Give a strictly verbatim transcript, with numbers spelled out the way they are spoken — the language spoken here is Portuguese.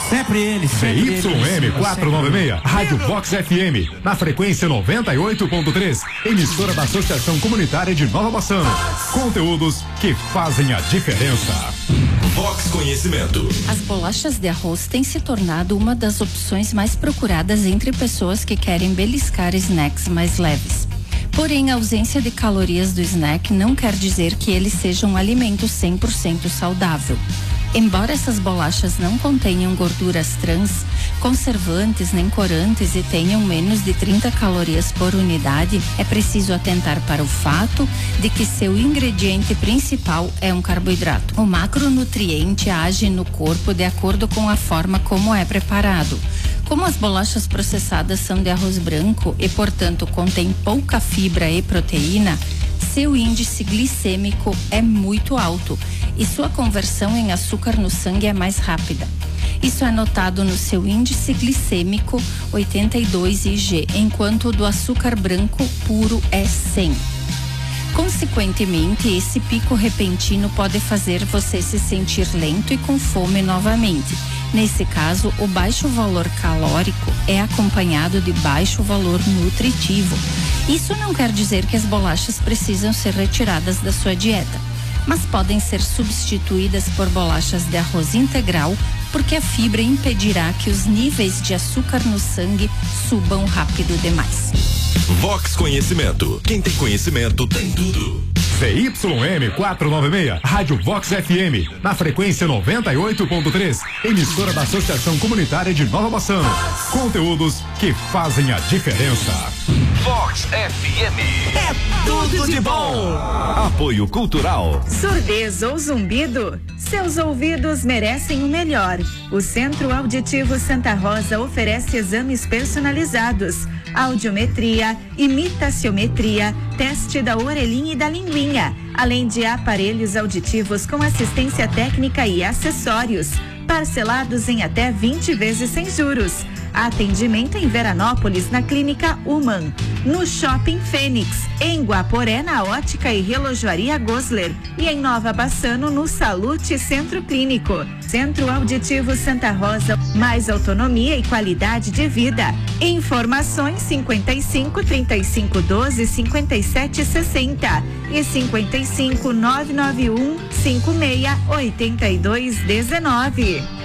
Sempre ele, sempre V Y M quatrocentos e noventa e seis, Rádio Vox F M, na frequência noventa e oito ponto três, emissora da Associação Comunitária de Nova Bassano. Conteúdos que fazem a diferença. Vox Conhecimento. As bolachas de arroz têm se tornado uma das opções mais procuradas entre pessoas que querem beliscar snacks mais leves. Porém, a ausência de calorias do snack não quer dizer que ele seja um alimento cem por cento saudável. Embora essas bolachas não contenham gorduras trans, conservantes nem corantes e tenham menos de trinta calorias por unidade, é preciso atentar para o fato de que seu ingrediente principal é um carboidrato. O macronutriente age no corpo de acordo com a forma como é preparado. Como as bolachas processadas são de arroz branco e, portanto, contêm pouca fibra e proteína, seu índice glicêmico é muito alto e sua conversão em açúcar no sangue é mais rápida. Isso é notado no seu índice glicêmico oitenta e dois I G, enquanto o do açúcar branco puro é cem. Consequentemente, esse pico repentino pode fazer você se sentir lento e com fome novamente. Nesse caso, o baixo valor calórico é acompanhado de baixo valor nutritivo. Isso não quer dizer que as bolachas precisam ser retiradas da sua dieta, mas podem ser substituídas por bolachas de arroz integral, porque a fibra impedirá que os níveis de açúcar no sangue subam rápido demais. Vox Conhecimento. Quem tem conhecimento tem tudo. V Y M quatrocentos e noventa e seis, Rádio Vox F M, na frequência noventa e oito ponto três, emissora da Associação Comunitária de Nova Bassano. Conteúdos que fazem a diferença. Vox F M. É tudo de bom. Apoio Cultural. Surdez ou zumbido? Seus ouvidos merecem o melhor. O Centro Auditivo Santa Rosa oferece exames personalizados, audiometria, imitaciometria, teste da orelhinha e da linguinha, além de aparelhos auditivos com assistência técnica e acessórios, parcelados em até vinte vezes sem juros. Atendimento em Veranópolis, na Clínica Human, no Shopping Fênix, em Guaporé, na Ótica e Relojoaria Gosler, e em Nova Bassano, no Salute Centro Clínico. Centro Auditivo Santa Rosa, mais autonomia e qualidade de vida. Informações cinquenta e cinco, trinta e cinco, doze, cinquenta e sete, sessenta e cinquenta e cinco, nove nove um, cinco seis, oitenta e dois, dezenove.